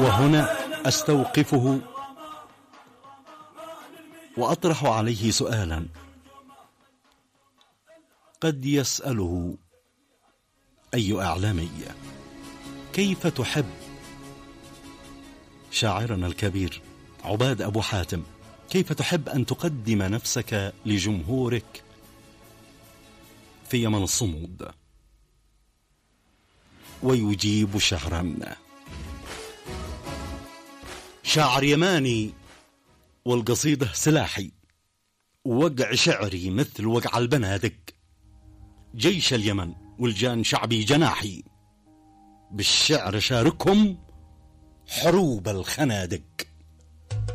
وهنا أستوقفه وأطرح عليه سؤالا قد يسأله أي إعلامي: كيف تحب شاعرنا الكبير عباد أبو حاتم؟ كيف تحب أن تقدم نفسك لجمهورك في يمن الصمود؟ ويجيب شعرا: شاعر يماني والقصيدة سلاحي، وقع شعري مثل وقع البنادق، جيش اليمن والجان شعبي جناحي، بالشعر شاركهم حروب الخنادق.